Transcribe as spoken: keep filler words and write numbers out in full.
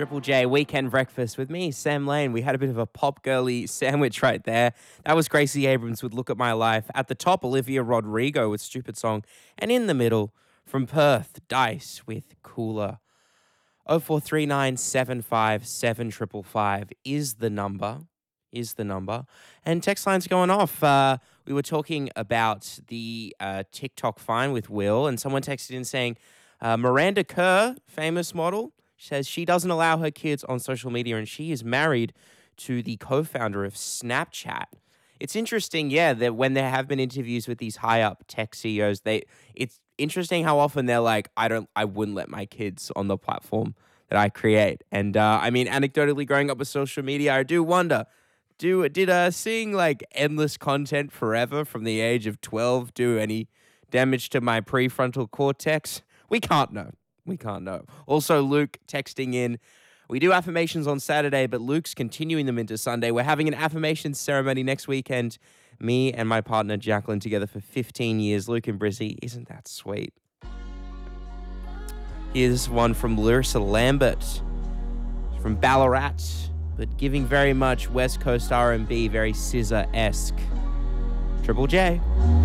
Triple J Weekend Breakfast with me, Sam Lane. We had a bit of a pop girly sandwich right there. That was Gracie Abrams with Look at My Life. At the top, Olivia Rodrigo with Stupid Song. And in the middle, from Perth, Dice with Cooler. oh four three nine seven five seven five five is the number. Is the number. And text line's going off. Uh, we were talking about the uh, TikTok fine with Will, and someone texted in saying, uh, Miranda Kerr, famous model, says she doesn't allow her kids on social media, and she is married to the co-founder of Snapchat. It's interesting, yeah, that when there have been interviews with these high-up tech C E Os, they it's interesting how often they're like, I don't, I wouldn't let my kids on the platform that I create. And uh, I mean, anecdotally, growing up with social media, I do wonder, do did uh, seeing like endless content forever from the age of twelve do any damage to my prefrontal cortex? We can't know. We can't know. Also, Luke texting in, we do affirmations on Saturday, but Luke's continuing them into Sunday. We're having an affirmations ceremony next weekend. Me and my partner, Jacqueline, together for fifteen years. Luke and Brizzy, isn't that sweet? Here's one from Larissa Lambert from Ballarat, but giving very much West Coast R and B, very S Z A-esque. Triple J.